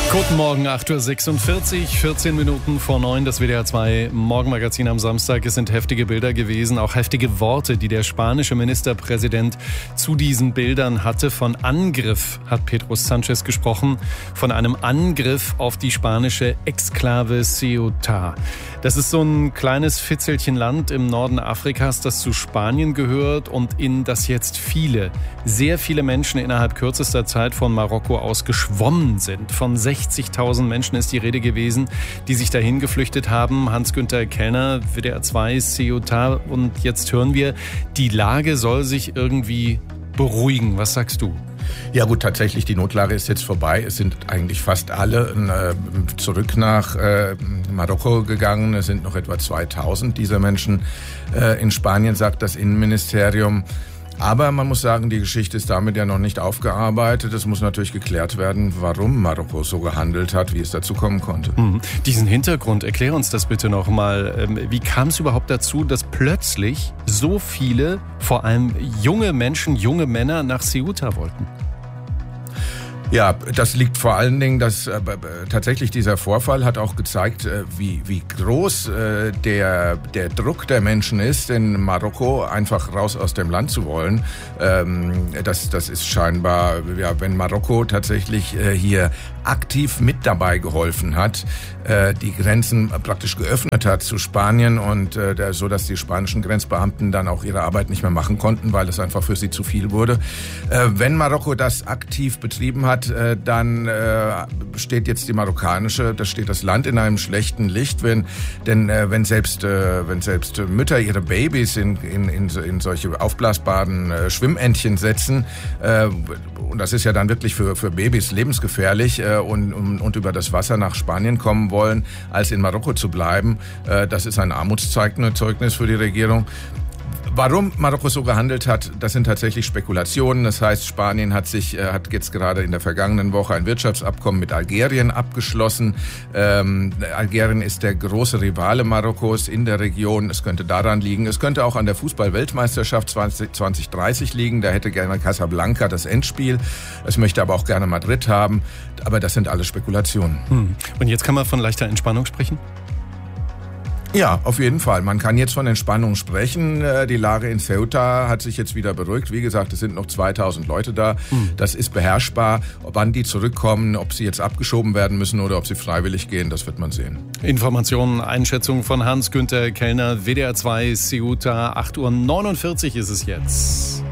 Guten Morgen, 8.46 Uhr, 14 Minuten vor 9, das WDR 2 Morgenmagazin am Samstag. Es sind heftige Bilder gewesen, auch heftige Worte, die der spanische Ministerpräsident zu diesen Bildern hatte. Von Angriff hat Pedro Sánchez gesprochen, von einem Angriff auf die spanische Exklave Ceuta. Das ist so ein kleines Fitzelchen Land im Norden Afrikas, das zu Spanien gehört und in das jetzt sehr viele Menschen innerhalb kürzester Zeit von Marokko aus geschwommen sind. Von 60.000 Menschen ist die Rede gewesen, die sich dahin geflüchtet haben. Hans-Günther Kellner, WDR 2, Ceuta. Und jetzt hören wir, die Lage soll sich irgendwie beruhigen. Was sagst du? Ja gut, tatsächlich, die Notlage ist jetzt vorbei. Es sind eigentlich fast alle zurück nach Marokko gegangen. Es sind noch etwa 2.000 dieser Menschen in Spanien, sagt das Innenministerium. Aber man muss sagen, die Geschichte ist damit ja noch nicht aufgearbeitet. Es muss natürlich geklärt werden, warum Marokko so gehandelt hat, wie es dazu kommen konnte. Diesen Hintergrund, erklär uns das bitte nochmal. Wie kam es überhaupt dazu, dass plötzlich so viele, vor allem junge Menschen, junge Männer nach Ceuta wollten? Ja, das liegt vor allen Dingen, dass tatsächlich dieser Vorfall hat auch gezeigt, wie groß der Druck der Menschen ist, in Marokko einfach raus aus dem Land zu wollen. Das ist scheinbar, ja, wenn Marokko tatsächlich hier aktiv mit dabei geholfen hat, die Grenzen praktisch geöffnet hat zu Spanien und so, dass die spanischen Grenzbeamten dann auch ihre Arbeit nicht mehr machen konnten, weil es einfach für sie zu viel wurde. Wenn Marokko das aktiv betrieben hat, dann steht jetzt das Land in einem schlechten Licht, wenn selbst Mütter ihre Babys in solche aufblasbaren Schwimmentchen setzen, und das ist ja dann wirklich für Babys lebensgefährlich, und über das Wasser nach Spanien kommen wollen, als in Marokko zu bleiben, das ist ein Armutszeugnis für die Regierung. Warum Marokko so gehandelt hat, das sind tatsächlich Spekulationen. Das heißt, Spanien hat jetzt gerade in der vergangenen Woche ein Wirtschaftsabkommen mit Algerien abgeschlossen. Algerien ist der große Rivale Marokkos in der Region. Es könnte daran liegen. Es könnte auch an der Fußball-Weltmeisterschaft 2030 liegen. Da hätte gerne Casablanca das Endspiel. Es möchte aber auch gerne Madrid haben. Aber das sind alles Spekulationen. Und jetzt kann man von leichter Entspannung sprechen? Ja, auf jeden Fall. Man kann jetzt von Entspannung sprechen. Die Lage in Ceuta hat sich jetzt wieder beruhigt. Wie gesagt, es sind noch 2.000 Leute da. Das ist beherrschbar. Wann die zurückkommen, ob sie jetzt abgeschoben werden müssen oder ob sie freiwillig gehen, das wird man sehen. Informationen, Einschätzungen von Hans-Günther Kellner, WDR 2, Ceuta, 8.49 Uhr ist es jetzt.